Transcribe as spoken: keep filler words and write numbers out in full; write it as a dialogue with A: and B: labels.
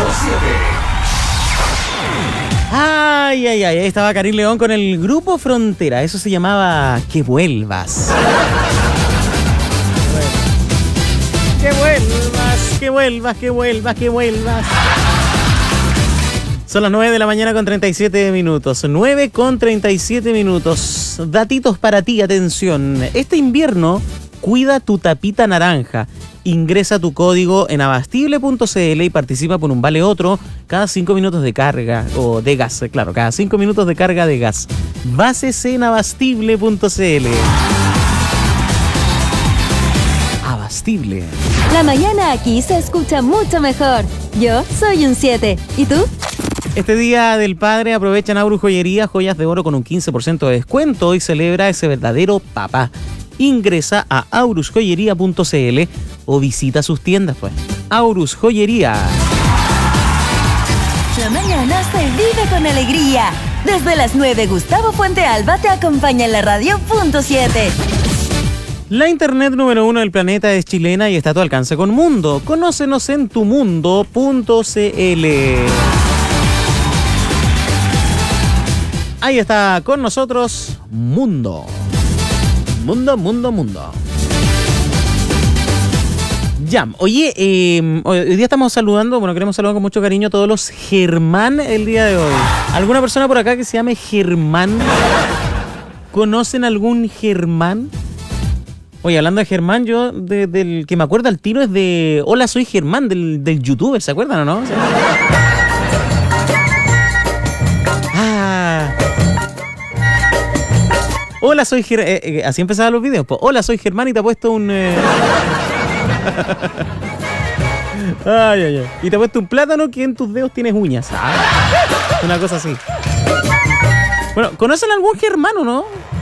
A: Ay, ay, ay, ahí estaba Karim León con el Grupo Frontera. Eso se llamaba Que Vuelvas. Que vuelvas, que vuelvas, que vuelvas, que vuelvas. Son las nueve de la mañana con treinta y siete minutos. nueve con treinta y siete minutos. Datitos para ti, atención. Este invierno, cuida tu tapita naranja. Ingresa tu código en abastible punto c l y participa por un vale otro cada cinco minutos de carga, o de gas, claro, cada cinco minutos de carga de gas. Básese en abastible punto c l. Abastible.
B: La mañana aquí se escucha mucho mejor. Yo soy un siete. ¿Y tú?
A: Este Día del Padre aprovecha en Aurus Joyería joyas de oro con un quince por ciento de descuento y celebra ese verdadero papá. Ingresa a aurus joyería punto c l o visita sus tiendas, pues. Aurus Joyería.
B: La mañana se vive con alegría. Desde las nueve, Gustavo Fuente Alba te acompaña en la radio punto siete.
A: La internet número uno del planeta es chilena y está a tu alcance con Mundo. Conócenos en tu mundo punto c l. Ahí está con nosotros Mundo. Mundo, mundo, mundo. Ya, oye, eh, hoy día estamos saludando, bueno, queremos saludar con mucho cariño a todos los Germán el día de hoy. ¿Alguna persona por acá que se llame Germán? ¿Conocen algún Germán? Oye, hablando de Germán, yo de, del que me acuerdo al tiro es de Hola, soy Germán, del, del youtuber, ¿se acuerdan o no? ¿Sí? Ah. Hola, soy Germán. Eh, eh, así empezaban los videos. Pues, hola, soy Germán y te ha puesto un... Eh... ay, ay, ay. Y te ha puesto un plátano que en tus dedos tienes uñas. Ah. Una cosa así. Bueno, ¿conocen algún Germán o no?